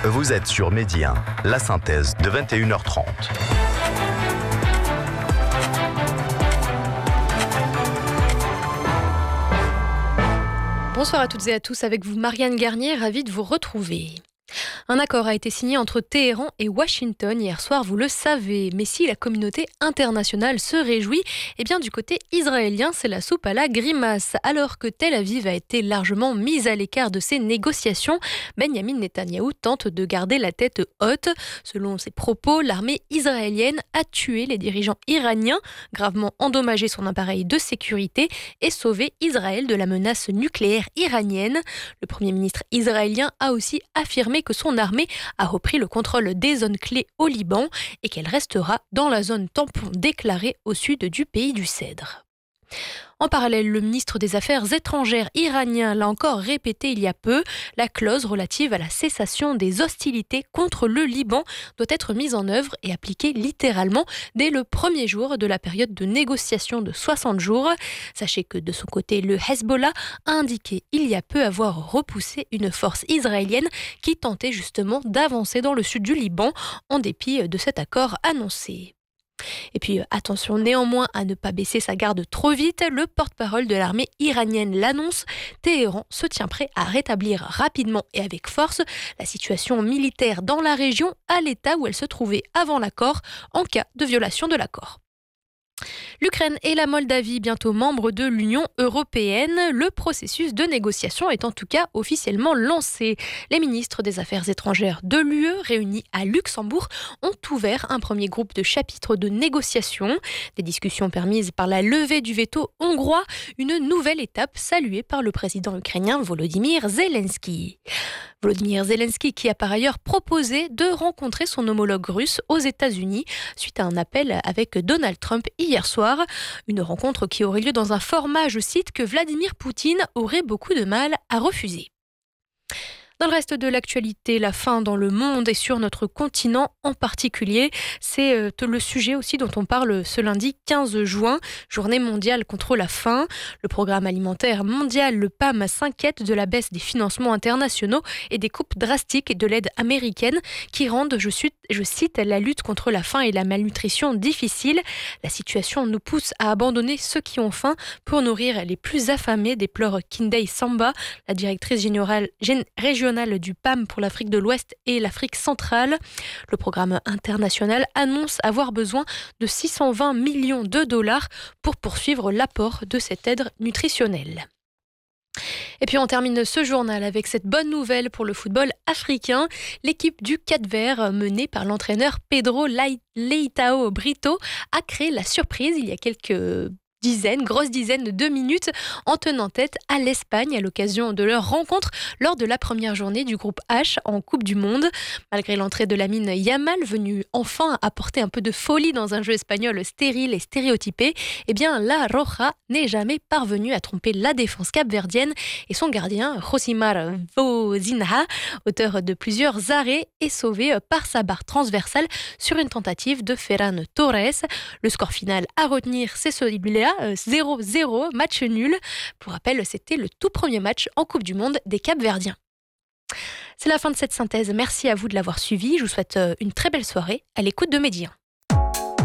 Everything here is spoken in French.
Vous êtes sur Midi 1, la synthèse de 21h30. Bonsoir à toutes et à tous, avec vous Marianne Garnier, ravie de vous retrouver. Un accord a été signé entre Téhéran et Washington hier soir, vous le savez. Mais si la communauté internationale se réjouit, eh bien du côté israélien, c'est la soupe à la grimace. Alors que Tel Aviv a été largement mise à l'écart de ces négociations, Benyamin Netanyahou tente de garder la tête haute. Selon ses propos, l'armée israélienne a tué les dirigeants iraniens, gravement endommagé son appareil de sécurité et sauvé Israël de la menace nucléaire iranienne. Le Premier ministre israélien a aussi affirmé que son armée a repris le contrôle des zones clés au Liban et qu'elle restera dans la zone tampon déclarée au sud du pays du Cèdre. En parallèle, le ministre des Affaires étrangères iranien l'a encore répété il y a peu, la clause relative à la cessation des hostilités contre le Liban doit être mise en œuvre et appliquée littéralement dès le premier jour de la période de négociation de 60 jours. Sachez que de son côté, le Hezbollah a indiqué il y a peu avoir repoussé une force israélienne qui tentait justement d'avancer dans le sud du Liban en dépit de cet accord annoncé. Et puis attention néanmoins à ne pas baisser sa garde trop vite, le porte-parole de l'armée iranienne l'annonce, Téhéran se tient prêt à rétablir rapidement et avec force la situation militaire dans la région à l'état où elle se trouvait avant l'accord en cas de violation de l'accord. L'Ukraine et la Moldavie, bientôt membres de l'Union européenne, le processus de négociation est en tout cas officiellement lancé. Les ministres des Affaires étrangères de l'UE, réunis à Luxembourg, ont ouvert un premier groupe de chapitres de négociation. Des discussions permises par la levée du veto hongrois, une nouvelle étape saluée par le président ukrainien Volodymyr Zelensky. Volodymyr Zelensky qui a par ailleurs proposé de rencontrer son homologue russe aux États-Unis suite à un appel avec Donald Trump hier soir. Une rencontre qui aurait lieu dans un format, je cite, que Vladimir Poutine aurait beaucoup de mal à refuser. Dans le reste de l'actualité, la faim dans le monde et sur notre continent en particulier, c'est le sujet aussi dont on parle ce lundi 15 juin, journée mondiale contre la faim. Le programme alimentaire mondial, le PAM, s'inquiète de la baisse des financements internationaux et des coupes drastiques de l'aide américaine qui rendent, je cite, la lutte contre la faim et la malnutrition difficile. La situation nous pousse à abandonner ceux qui ont faim pour nourrir les plus affamés, déplore Kindey Samba, la directrice régionale du PAM pour l'Afrique de l'Ouest et l'Afrique centrale. Le programme international annonce avoir besoin de 620 millions de dollars pour poursuivre l'apport de cette aide nutritionnelle. Et puis on termine ce journal avec cette bonne nouvelle pour le football africain. L'équipe du Cap-Vert, menée par l'entraîneur Pedro Leitão Brito, a créé la surprise il y a quelques grosse dizaine de minutes en tenant tête à l'Espagne à l'occasion de leur rencontre lors de la première journée du groupe H en Coupe du Monde. Malgré l'entrée de Lamine Yamal, venu enfin apporter un peu de folie dans un jeu espagnol stérile et stéréotypé, eh bien la Roja n'est jamais parvenue à tromper la défense capverdienne et son gardien, Josimar Vozinha, auteur de plusieurs arrêts, est sauvé par sa barre transversale sur une tentative de Ferran Torres. Le score final à retenir, c'est celui-là, 0-0, match nul. Pour rappel, c'était le tout premier match en Coupe du Monde des Cap-Verdiens. C'est la fin de cette synthèse. Merci à vous de l'avoir suivi. Je vous souhaite une très belle soirée à l'écoute de Midi 1.